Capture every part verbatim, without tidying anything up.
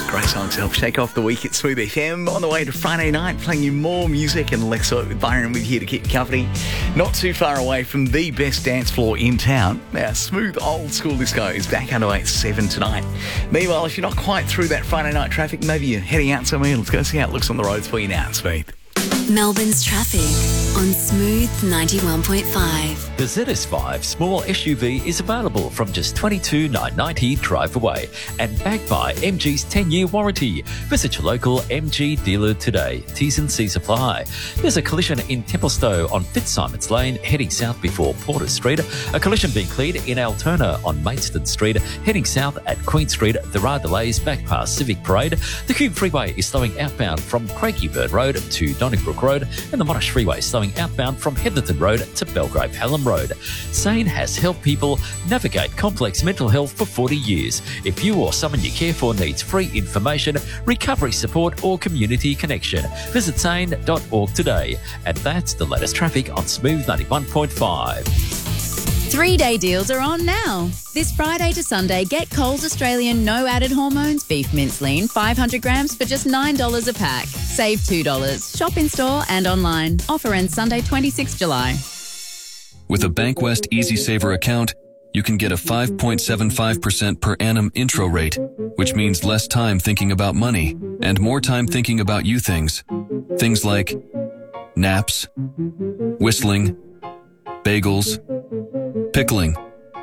Great song to help shake off the week at Smooth F M. On the way to Friday night, playing you more music, and Lex with Byron with you to keep you company. Not too far away from the best dance floor in town. Now, Smooth Old School Disco is back underway at seven tonight. Meanwhile, if you're not quite through that Friday night traffic, maybe you're heading out somewhere, let's go see how it looks on the roads for you now, Smooth. Melbourne's traffic on Smooth ninety-one point five. The Z S five small S U V is available from just twenty-two thousand nine hundred ninety dollars drive away and backed by M G's ten-year warranty. Visit your local M G dealer today. T's and C's apply. There's a collision in Templestowe on Fitzsimons Lane heading south before Porter Street. A collision being cleared in Altona on Maidstone Street heading south at Queen Street. There are delays back past Civic Parade. The Cube Freeway is slowing outbound from Craigieburn Road to Donnybrook Road, and the Monash Freeway slowing outbound from Heatherton Road to Belgrave Hallam Road. Sane has helped people navigate complex mental health for forty years. If you or someone you care for needs free information, recovery support or community connection, visit sane dot org today. And that's the latest traffic on Smooth ninety-one point five. Three-day deals are on now. This Friday to Sunday, get Coles Australian no added hormones beef mince lean five hundred grams for just nine dollars a pack. Save two dollars. Shop in store and online. Offer ends Sunday, twenty-sixth of July. With a Bankwest Easy Saver account, you can get a five point seven five percent per annum intro rate, which means less time thinking about money and more time thinking about you things. Things like naps, whistling, bagels, pickling,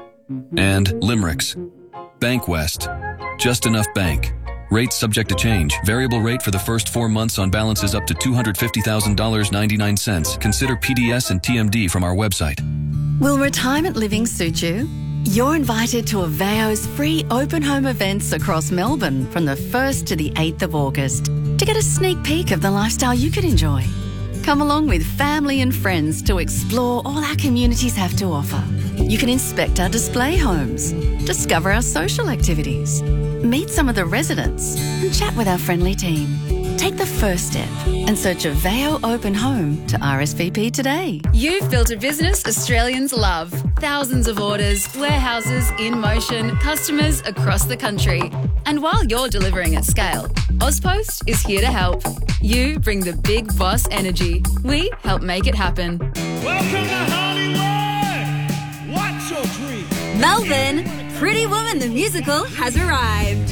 and limericks. Bankwest. Just enough bank. Rates subject to change. Variable rate for the first four months on balances up to two hundred fifty thousand dollars and ninety-nine cents. Consider P D S and T M D from our website. Will retirement living suit you? You're invited to Aveo's free open home events across Melbourne from the first to the eighth of August to get a sneak peek of the lifestyle you could enjoy. Come along with family and friends to explore all our communities have to offer. You can inspect our display homes, discover our social activities, meet some of the residents, and chat with our friendly team. Take the first step and search Aveo Open Home to R S V P today. You've built a business Australians love. Thousands of orders, warehouses in motion, customers across the country. And while you're delivering at scale, Ozpost is here to help. You bring the big boss energy. We help make it happen. Welcome to Hollywood! What's your dream? Melbourne, Pretty Woman the musical has arrived.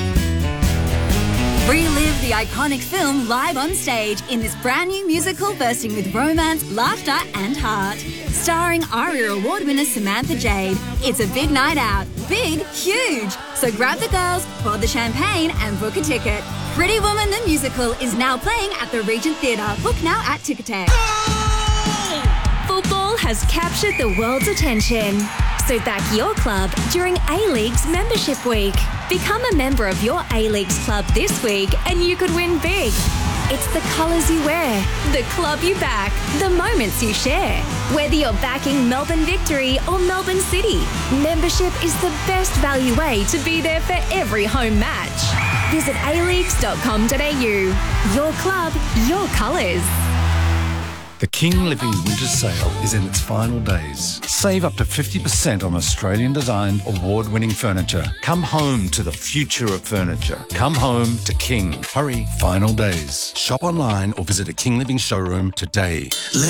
Relive the iconic film live on stage in this brand new musical bursting with romance, laughter and heart. Starring ARIA Award winner Samantha Jade. It's a big night out. Big, huge. So grab the girls, pour the champagne and book a ticket. Pretty Woman the musical is now playing at the Regent Theatre. Book now at Ticketek. Football has captured the world's attention. So back your club during A-League's Membership Week. Become a member of your A-League's club this week and you could win big. It's the colours you wear, the club you back, the moments you share. Whether you're backing Melbourne Victory or Melbourne City, membership is the best value way to be there for every home match. Visit a leagues dot com dot a u. Your club, your colours. The King Living Winter Sale is in its final days. Save up to fifty percent on Australian-designed, award-winning furniture. Come home to the future of furniture. Come home to King. Hurry, final days. Shop online or visit a King Living showroom today.